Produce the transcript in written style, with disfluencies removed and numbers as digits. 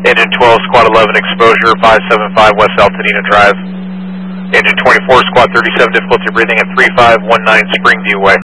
Engine 12, Squad 11, exposure 575 West Altadena Drive. Engine 24, Squad 37, difficulty breathing at 3519 Springview Way.